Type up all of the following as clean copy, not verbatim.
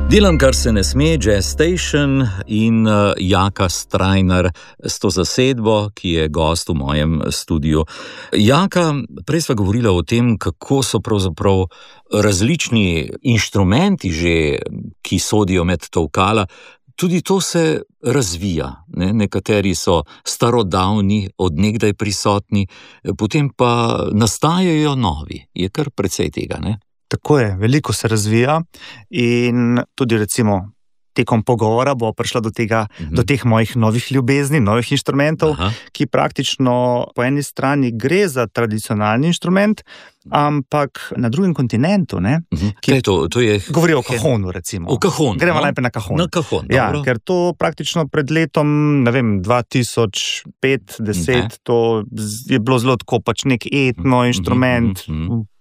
Delam, kar se ne sme, Jazz Station in Jaka Strajnar s to zasedbo, ki je gost v mojem studiu. Jaka, prej sva govorila o tem, kako so pravzaprav različni inštrumenti že, ki sodijo med tolkala. Tudi to se razvija, ne? Nekateri so starodavni, od nekdaj prisotni, potem pa nastajajo novi. Je kar precej tega, ne? Tako je, veliko se razvija in tudi recimo tekom pogovora bo prišlo do tega, do teh mojih novih ljubezni, novih inštrumentov, ki praktično po eni strani gre za tradicionalni inštrument, ampak na drugem kontinentu, ne? Kaj je to? To je... Govori o kahonu, recimo. O kahonu. Gremo najprej na kahon. Na kahon, ja, dobro. ker to praktično pred letom, ne vem, 2005-10, to je bilo zelo tako pač nek etno inštrument,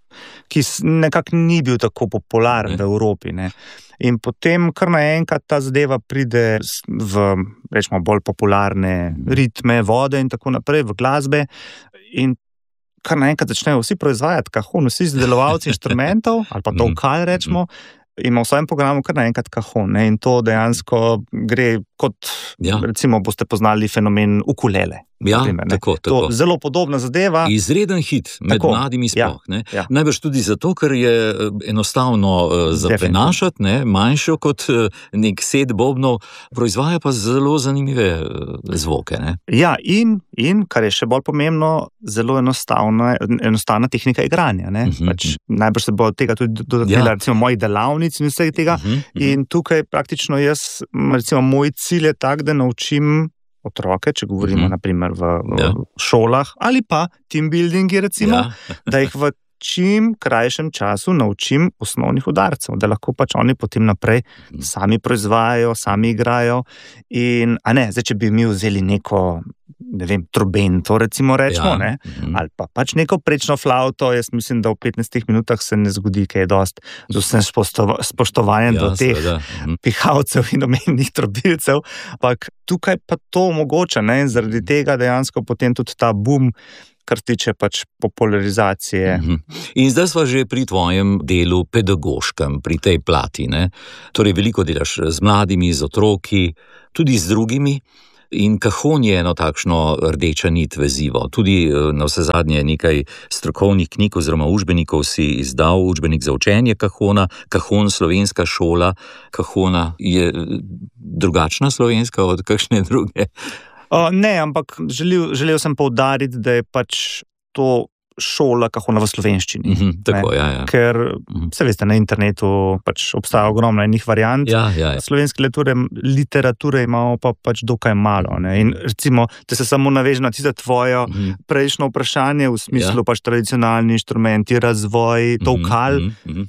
ki nekako ni bil tako popularen v Evropi, ne. In potem kar naenkrat ta zadeva pride v, rečemo, bolj popularne ritme, vode in tako naprej, v glasbe, in kar naenkrat začnejo vsi proizvajati kahon, vsi izdelovalci inštrumentov, ali pa tolkal, rečemo, ima v svojem programu kar naenkrat kahon, ne, in to dejansko gre kot, recimo, boste poznali fenomen ukulele. Ja, primer, tako. To zelo podobna zadeva. Izreden hit med mladimi sploh, ne. Najbrž tudi zato, ker je enostavno za prenašati, ne, manjšo kot nek set bobnov, proizvaja pa zelo zanimive zvoke, ne. Ja, in kar je še bolj pomembno, zelo enostavna tehnika igranja, ne. Pač najbrž se bo tega tudi dotaknila, recimo, mojih delavnic in vsega tega. In tukaj praktično jaz, recimo, moj cilj je tak, da naučim otroke, če govorimo naprimer v šolah, ali pa team buildingi, recimo, da jih v čim krajšem času naučim osnovnih udarcev, da lahko pač oni potem naprej sami proizvajajo, sami igrajo. In, zdaj, če bi mi vzeli neko, ne vem, trobento, recimo rečemo, ne, ali pa pač neko prečno flavto, jaz mislim, da v 15 minutah se ne zgodi kaj dosti, z vsem spoštovanjem do teh pihalcev in omenjenih trobilcev, ampak tukaj pa to omogoča, ne, in zaradi tega dejansko potem tudi ta boom, kar tiče pač popularizacije. In zdaj sva že pri tvojem delu pedagoškem, pri tej plati, ne? Torej veliko delaš z mladimi, z otroki, tudi z drugimi, in kahon je eno takšno rdeča nit vezivo. Tudi na vse zadnje nekaj strokovnih knjig oziroma učbenikov si izdal, učbenik za učenje kahona, kahon slovenska šola, kahona je drugačna slovenska od kakšne druge? Ne, ampak želel sem poudariti, da je pač to šola kahona v slovenščini. Tako, ja. Ker, se veste, na internetu pač obstaja ogromno enih variant. Slovenske literature imamo pa pač dokaj malo, ne. In recimo, da se samo naveže na tisto tvojo prejšnjo vprašanje, v smislu pač tradicionalni inštrumenti, razvoj, tolkal.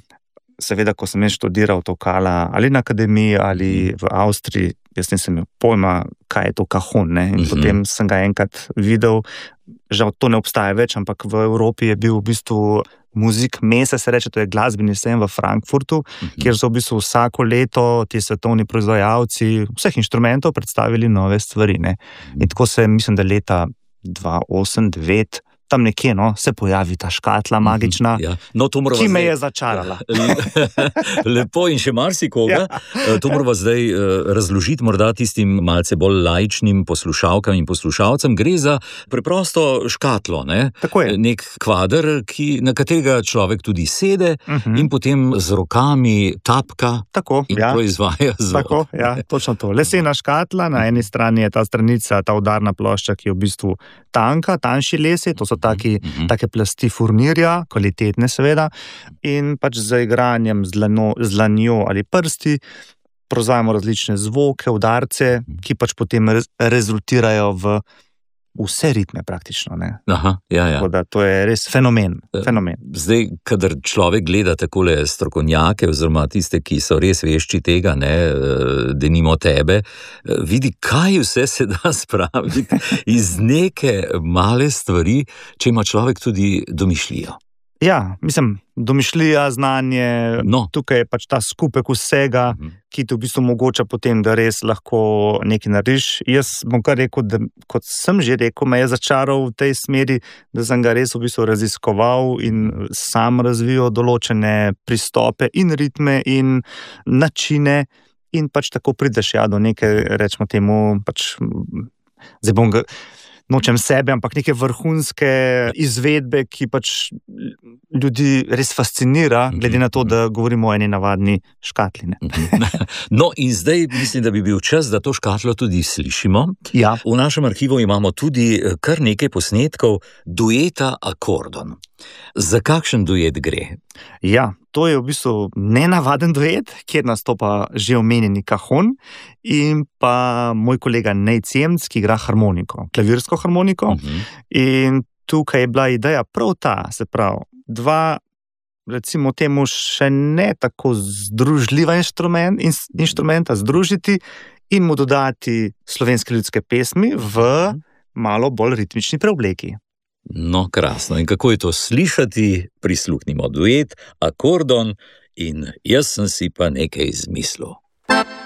Seveda, ko sem študiral tolkala ali na akademiji ali v Avstriji, jaz nisem imel pojma, kaj je to kahon, ne. In potem sem ga enkrat videl, žal to ne obstaja več, ampak v Evropi je bil v bistvu Muzik Mese, se reče, to je glasbeni sejem v Frankfurtu, kjer so v bistvu vsako leto ti svetovni proizvajalci vseh inštrumentov predstavili nove stvari, ne. In tako se, mislim, da leta 2008-2009 tam nekje, se pojavi ta škatla magična, ki me je začarala. Lepo, in še marsikoga. To moramo zdaj razložiti morda tistim malce bolj laičnim poslušalkam in poslušalcem. Gre za preprosto škatlo, ne? Tako je. Nek kvader, na katerega človek tudi sede in potem z rokami tapka in proizvaja zvok. Tako, točno to. Lesena škatla, na eni strani je ta stranica, ta udarna plošča, ki je v bistvu tanjši lesi, to so take plasti furnirja, kvalitetne seveda, in pač z igranjem z dlanjo ali prsti proizvajamo različne zvoke, udarce, ki pač potem rezultirajo v vse ritme praktično, ne. Tako da to je res fenomen. Zdaj, kadar človek gleda takole strokovnjake oziroma tiste, ki so res vešči tega, ne, denimo tebe, vidi, kaj vse se da spraviti iz neke male stvari, če ima človek tudi domišljijo. Ja, mislim, domišljija, znanje, tukaj je pač ta skupek vsega, ki ti v bistvu omogoča potem, da res lahko nekaj narediš. Jaz bom kar rekel, da kot sem že rekel, me je začaral v tej smeri, da sem ga res v bistvu raziskoval in sam razvijal določene pristope in ritme in načine in pač tako prideš do neke, rečemo temu, pač zdaj bom ga nočem sebe, ampak neke vrhunske izvedbe, ki pač ljudi res fascinira, glede na to, da govorimo o eni navadni škatli. No, in zdaj mislim, da bi bil čas, da to škatlo tudi slišimo. Ja. V našem arhivu imamo tudi kar nekaj posnetkov dueta Akordon. Za kakšen duet gre? Ja, to je v bistvu nenavaden duet, kjer nastopa že omenjeni Cajon in pa moj kolega Nej Cemc, ki igra harmoniko, klavirsko harmoniko. In tukaj je bila ideja prav ta, se pravi, dva, recimo temu, še ne tako združljiva inštrumenta združiti in mu dodati slovenske ljudske pesmi v malo bolj ritmični preobleki. No, krasno. In kako je to slišati? Prisluhnimo duet Akordon in jaz sem si pa nekaj izmislil.